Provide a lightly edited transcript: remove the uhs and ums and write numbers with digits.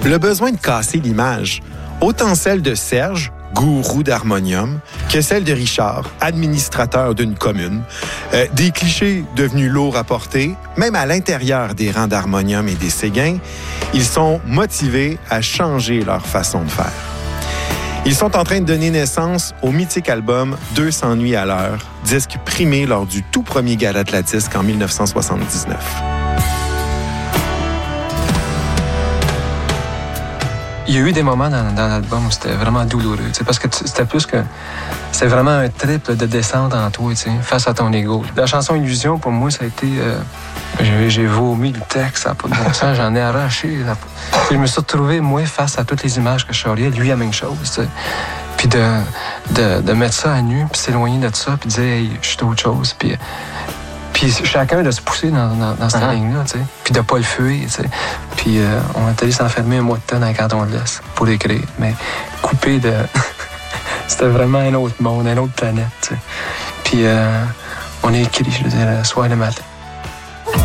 le besoin de casser l'image, autant celle de Serge, gourou d'harmonium, que celle de Richard, administrateur d'une commune. Des clichés devenus lourds à porter, même à l'intérieur des rangs d'harmonium et des Séguins, ils sont motivés à changer leur façon de faire. Ils sont en train de donner naissance au mythique album 200 nuits à l'heure, disque primé lors du tout premier gala de la disque en 1979. Il y a eu des moments dans l'album où c'était vraiment douloureux, parce que c'était plus que... C'est vraiment un trip de descente en toi, face à ton ego. La chanson Illusion, pour moi, ça a été... j'ai vomi le texte, ça n'a pas de bon sens, j'en ai arraché. Je me suis retrouvé, moi, face à toutes les images que je charriais, lui, la même chose, Puis de mettre ça à nu, puis s'éloigner de ça, puis dire, hey, je suis autre chose, puis chacun de se pousser dans cette ligne-là, puis de pas le fuir, Puis on est allé s'enfermer un mois de temps dans le canton de l'Est pour écrire, mais coupé de... C'était vraiment un autre monde, une autre planète, Puis on a écrit, je veux dire, le soir et le matin.